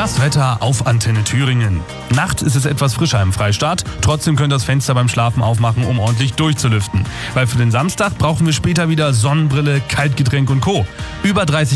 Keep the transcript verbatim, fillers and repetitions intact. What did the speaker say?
Das Wetter auf Antenne Thüringen. Nachts ist es etwas frischer im Freistaat. Trotzdem könnt ihr das Fenster beim Schlafen aufmachen, um ordentlich durchzulüften. Weil für den Samstag brauchen wir später wieder Sonnenbrille, Kaltgetränk und Co. Über dreißig